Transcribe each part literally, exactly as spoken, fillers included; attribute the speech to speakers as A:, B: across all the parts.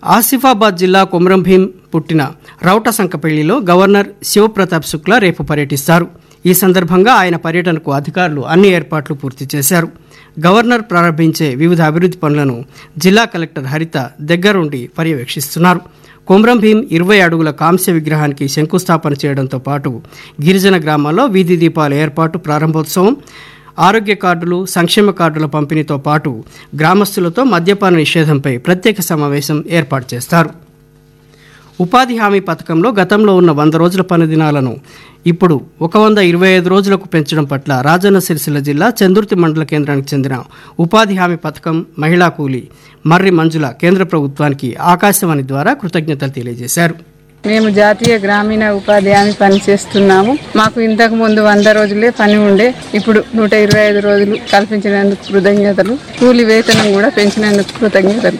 A: ఆసిఫాబాద్ జిల్లా కొమరంభీం పుట్టిన రౌటసంకపల్లిలో గవర్నర్ శివప్రతాప్ శుక్లా రేపు పర్యటిస్తారు. ఈ సందర్భంగా ఆయన పర్యటనకు అధికారులు అన్ని ఏర్పాట్లు పూర్తి చేశారు. గవర్నర్ ప్రారంభించే వివిధ అభివృద్ధి పనులను జిల్లా కలెక్టర్ హరిత దగ్గరుండి పర్యవేక్షిస్తున్నారు. కొమరంభీం ఇరవై అడుగుల కాంస్య విగ్రహానికి శంకుస్థాపన చేయడంతో పాటు గిరిజన గ్రామాల్లో వీధి దీపాల ఏర్పాటు, ప్రారంభోత్సవం, ఆరోగ్య కార్డులు, సంక్షేమ కార్డుల పంపిణీతో పాటు గ్రామస్తులతో మద్యపాన నిషేధంపై ప్రత్యేక సమావేశం ఏర్పాటు చేస్తారు. ఉపాధి హామీ పథకంలో గతంలో ఉన్న వంద రోజుల పని దినాలను ఇప్పుడు ఒక వంద ఇరవై ఐదు రోజులకు పెంచడం పట్ల రాజన్న సిరిసిల్ల జిల్లా చందుర్తి మండల కేంద్రానికి చెందిన ఉపాధి హామీ పథకం మహిళా కూలీ మర్రి మంజుల కేంద్ర ప్రభుత్వానికి ఆకాశవాణి ద్వారా కృతజ్ఞతలు తెలియజేశారు.
B: మేము జాతీయ గ్రామీణ ఉపాధి హామీ పని చేస్తున్నాము. మాకు ఇంతకు ముందు వంద రోజులే పని ఉండే, ఇప్పుడు నూట ఇరవై ఐదు రోజులు కల్పించినందుకు కృతజ్ఞతలు. కూలీ వేతనం కూడా పెంచినందుకు కృతజ్ఞతలు.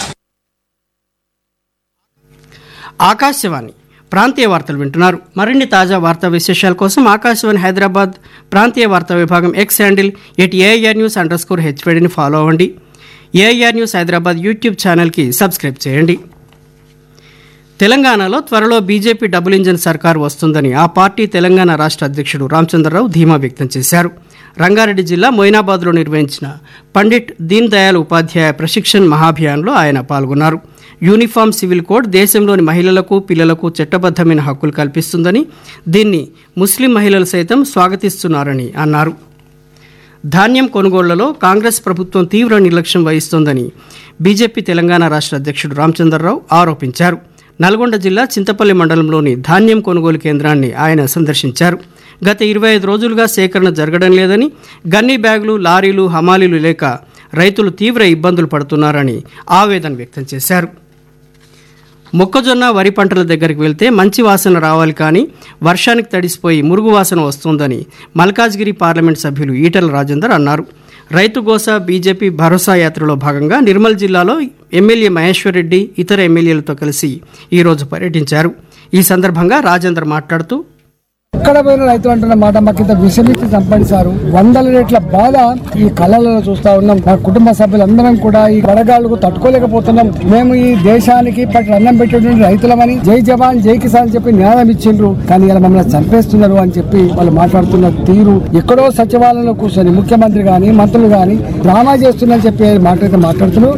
A: ఆకాశవాణి ప్రాంతీయ వార్తలు వింటున్నారు. మరిన్ని తాజా వార్తా విశేషాల కోసం ఆకాశవాణి హైదరాబాద్ ప్రాంతీయ వార్తా విభాగం X handle at AIR news under score హెచ్వేడిని follow అవ్వండి. ఏఐఆర్ న్యూస్ హైదరాబాద్ యూట్యూబ్ ఛానల్కి సబ్స్క్రైబ్ చేయండి. తెలంగాణలో త్వరలో బీజేపీ డబుల్ ఇంజన్ సర్కారు వస్తుందని ఆ పార్టీ తెలంగాణ రాష్ట్ర అధ్యక్షుడు రామచంద్రరావు ధీమా వ్యక్తం చేశారు. రంగారెడ్డి జిల్లా మొయినాబాద్లో నిర్వహించిన పండిట్ దీన్ దయాళ్ ఉపాధ్యాయ ప్రశిక్షణ్ మహాభియాన్లో ఆయన పాల్గొన్నారు. యూనిఫామ్ సివిల్ కోడ్ దేశంలోని మహిళలకు, పిల్లలకు చట్టబద్దమైన హక్కులు కల్పిస్తుందని, దీన్ని ముస్లిం మహిళలు సైతం స్వాగతిస్తున్నారని అన్నారు. ధాన్యం కొనుగోళ్లలో కాంగ్రెస్ ప్రభుత్వం తీవ్ర నిర్లక్ష్యం వహిస్తోందని బీజేపీ తెలంగాణ రాష్ట్ర అధ్యక్షుడు రామచంద్రరావు ఆరోపించారు. నల్గొండ జిల్లా చింతపల్లి మండలంలోని ధాన్యం కొనుగోలు కేంద్రాన్ని ఆయన సందర్శించారు. గత ఇరవై ఐదు రోజులుగా సేకరణ జరగడం లేదని, గన్నీ బ్యాగులు, లారీలు, హమాలీలు లేక రైతులు తీవ్ర ఇబ్బందులు పడుతున్నారని ఆవేదన వ్యక్తం చేశారు. మొక్కజొన్న, వరి పంటల దగ్గరికి వెళ్తే మంచి వాసన రావాలి కానీ వర్షానికి తడిసిపోయి మురుగు వాసన వస్తోందని మల్కాజ్గిరి పార్లమెంట్ సభ్యులు ఈటెల రాజేందర్ అన్నారు. రైతు గోస బీజేపీ భరోసా యాత్రలో భాగంగా నిర్మల్ జిల్లాలో ఎమ్మెల్యే మహేశ్వర్ రెడ్డి ఇతర ఎమ్మెల్యేలతో కలిసి ఈరోజు పర్యటించారు. ఈ సందర్భంగా రాజేందర్ మాట్లాడుతూ,
C: ఎక్కడ పోయిన రైతులు అంటున్న మాట మాకు ఇంత విషమిచ్చి చంపడిసారు. వందల రేట్ల బాధ ఈ కళలలో చూస్తా ఉన్నాం. మా కుటుంబ సభ్యులందరం కూడా ఈ వడగాళ్లకు తట్టుకోలేకపోతున్నాం. మేము ఈ దేశానికి పట్టి అన్నం పెట్టేటువంటి రైతులమని జై జవాన్ జై కిసాన్ చెప్పి న్యాయం ఇచ్చిండ్రు, కానీ ఇలా మమ్మల్ని చంపేస్తున్నారు అని చెప్పి వాళ్ళు మాట్లాడుతున్న తీరు, ఎక్కడో సచివాలయంలో కూర్చొని ముఖ్యమంత్రి గాని మంత్రులు గాని డ్రామా చేస్తున్నారని చెప్పి మాట్లాడితే మాట్లాడుతున్నారు.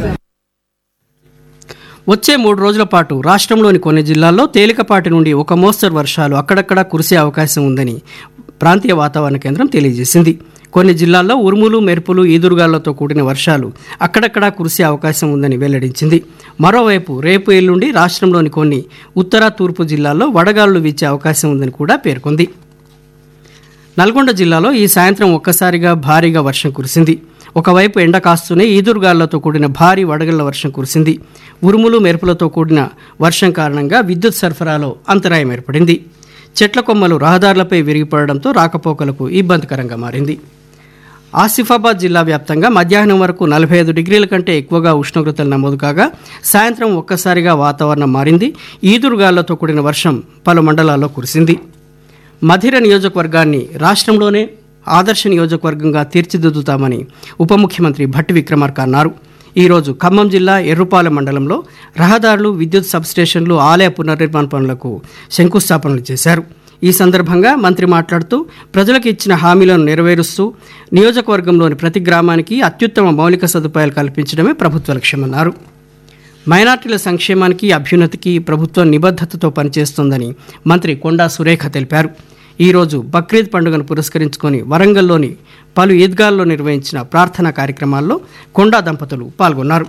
A: వచ్చే మూడు రోజుల పాటు రాష్ట్రంలోని కొన్ని జిల్లాల్లో తేలికపాటి నుండి ఒక మోస్తరు వర్షాలు అక్కడక్కడా కురిసే అవకాశం ఉందని ప్రాంతీయ వాతావరణ కేంద్రం తెలియజేసింది. కొన్ని జిల్లాల్లో ఉరుములు, మెరుపులు, ఈదురుగాళ్లతో కూడిన వర్షాలు అక్కడక్కడా కురిసే అవకాశం ఉందని వెల్లడించింది. మరోవైపు రేపు ఎల్లుండి రాష్ట్రంలోని కొన్ని ఉత్తర, తూర్పు జిల్లాల్లో వడగాలులు వీచే అవకాశం ఉందని కూడా పేర్కొంది. నల్గొండ జిల్లాలో ఈ సాయంత్రం ఒక్కసారిగా భారీగా వర్షం కురిసింది. ఒకవైపు ఎండ కాస్తూనే ఈదురుగాళ్లతో కూడిన భారీ వడగళ్ల వర్షం కురిసింది. ఉరుములు, మెరుపులతో కూడిన వర్షం కారణంగా విద్యుత్ సరఫరాలో అంతరాయం ఏర్పడింది. చెట్ల కొమ్మలు రహదారులపై విరిగిపడడంతో రాకపోకలకు ఇబ్బందికరంగా మారింది. ఆసిఫాబాద్ జిల్లా వ్యాప్తంగా మధ్యాహ్నం వరకు నలభై ఐదు డిగ్రీల కంటే ఎక్కువగా ఉష్ణోగ్రతలు నమోదు కాగా సాయంత్రం ఒక్కసారిగా వాతావరణం మారింది. ఈదురుగాళ్లతో కూడిన వర్షం పలు మండలాల్లో కురిసింది. మధిర నియోజకవర్గాన్ని రాష్ట్రంలోనే ఆదర్శ నియోజకవర్గంగా తీర్చిదిద్దుతామని ఉప ముఖ్యమంత్రి భట్టి విక్రమార్క అన్నారు. ఈరోజు ఖమ్మం జిల్లా ఎర్రుపాలెం మండలంలో రహదారులు, విద్యుత్ సబ్స్టేషన్లు, ఆలయ పునర్నిర్మాణ పనులకు శంకుస్థాపనలు చేశారు. ఈ సందర్భంగా మంత్రి మాట్లాడుతూ, ప్రజలకు ఇచ్చిన హామీలను నెరవేరుస్తూ నియోజకవర్గంలోని ప్రతి గ్రామానికి అత్యుత్తమ మౌలిక సదుపాయాలు కల్పించడమే ప్రభుత్వ లక్ష్యమన్నారు. మైనార్టీల సంక్షేమానికి, అభ్యున్నతికి ప్రభుత్వం నిబద్ధతతో పనిచేస్తోందని మంత్రి కొండా సురేఖ తెలిపారు. ఈరోజు బక్రీద్ పండుగను పురస్కరించుకొని వరంగల్లోని పలు ఈద్గాల్లో నిర్వహించిన ప్రార్థనా కార్యక్రమాల్లో కొండా దంపతులు పాల్గొన్నారు.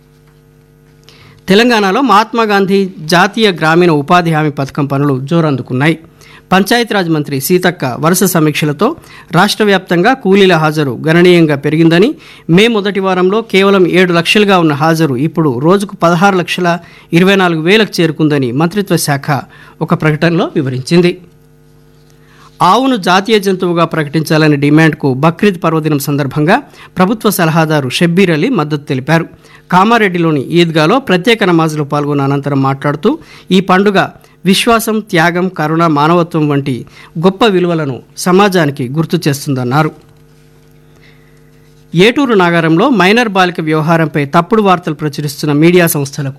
A: తెలంగాణలో మహాత్మాగాంధీ జాతీయ గ్రామీణ ఉపాధి హామీ పథకం పనులు జోరందుకున్నాయి. పంచాయతీరాజ్ మంత్రి సీతక్క వరుస సమీక్షలతో రాష్ట్ర వ్యాప్తంగా కూలీల హాజరు గణనీయంగా పెరిగిందని, మే మొదటి వారంలో కేవలం ఏడు లక్షలుగా ఉన్న హాజరు ఇప్పుడు రోజుకు పదహారు లక్షల ఇరవై నాలుగు వేలకు చేరుకుందని మంత్రిత్వ శాఖ ఒక ప్రకటనలో వివరించింది. ఆవును జాతీయ జంతువుగా ప్రకటించాలనే డిమాండ్కు బక్రీద్ పర్వదినం సందర్భంగా ప్రభుత్వ సలహాదారు షబ్బీర్ అలీ మద్దతు తెలిపారు. కామారెడ్డిలోని ఈద్గాలో ప్రత్యేక నమాజులో పాల్గొన్న అనంతరం మాట్లాడుతూ, ఈ పండుగ విశ్వాసం, త్యాగం, కరుణ, మానవత్వం వంటి గొప్ప విలువలను సమాజానికి గుర్తు చేస్తుందన్నారు. ఏటూరు నాగారంలో మైనర్ బాలిక వ్యవహారంపై తప్పుడు వార్తలు ప్రచురిస్తున్న మీడియా సంస్థలకు